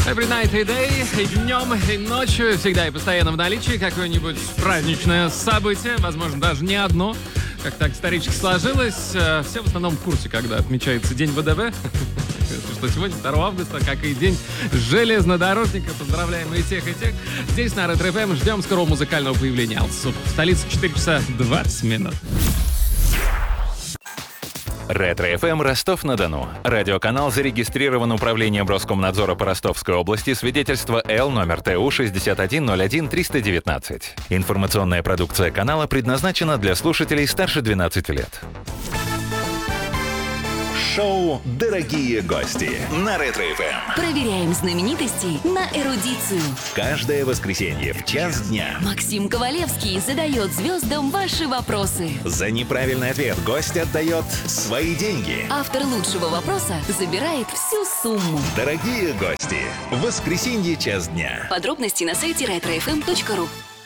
Every night и day, и днем, и ночью, всегда и постоянно в наличии какое-нибудь праздничное событие, возможно, даже не одно. Как так исторически сложилось, все в основном в курсе, когда отмечается День ВДВ. Что сегодня 2 августа, как и День железнодорожника. Поздравляем и тех, и тех. Здесь на Ретро ФМ ждем скорого музыкального появления Алсу. В столице 4 часа 20 минут. Ретро ФМ Ростов-на-Дону. Радиоканал зарегистрирован Управлением Роскомнадзора по Ростовской области. Свидетельство Л номер ТУ 6101319. Информационная продукция канала предназначена для слушателей старше 12 лет. Шоу «Дорогие гости» на Ретро ФМ. Проверяем знаменитостей на эрудицию. Каждое воскресенье в час дня. Максим Ковалевский задает звездам ваши вопросы. За неправильный ответ гость отдает свои деньги. Автор лучшего вопроса забирает всю сумму. Дорогие гости, в воскресенье час дня. Подробности на сайте retrofm.ru.